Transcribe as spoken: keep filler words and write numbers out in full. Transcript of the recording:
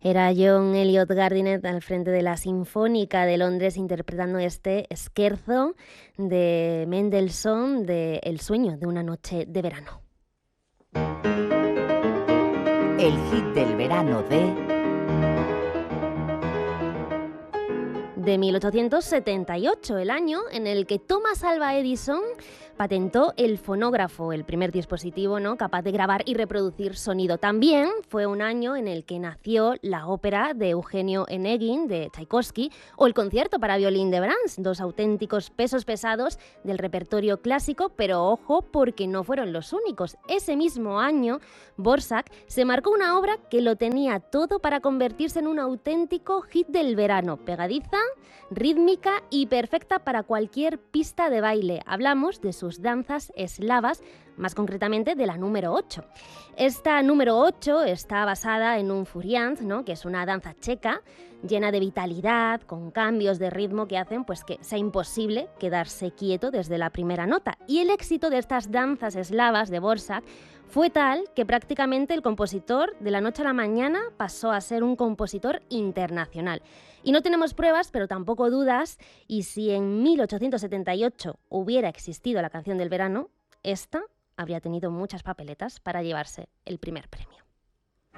Era John Eliot Gardiner al frente de la Sinfónica de Londres interpretando este scherzo de Mendelssohn de El sueño de una noche de verano. El hit del verano de... de mil ochocientos setenta y ocho, el año en el que Thomas Alva Edison patentó el fonógrafo, el primer dispositivo, ¿no?, capaz de grabar y reproducir sonido. También fue un año en el que nació la ópera de Eugenio Onegin de Tchaikovsky o el concierto para violín de Brahms, dos auténticos pesos pesados del repertorio clásico, pero ojo, porque no fueron los únicos. Ese mismo año, Dvořák se marcó una obra que lo tenía todo para convertirse en un auténtico hit del verano, pegadiza, rítmica y perfecta para cualquier pista de baile. Hablamos de sus danzas eslavas, más concretamente de la número ocho. Esta número ocho está basada en un furiant, ¿no?, que es una danza checa llena de vitalidad, con cambios de ritmo que hacen pues que sea imposible quedarse quieto desde la primera nota. Y el éxito de estas danzas eslavas de Dvořák fue tal que prácticamente el compositor de la noche a la mañana pasó a ser un compositor internacional. Y no tenemos pruebas, pero tampoco dudas, y si en mil ochocientos setenta y ocho hubiera existido la canción del verano, esta habría tenido muchas papeletas para llevarse el primer premio.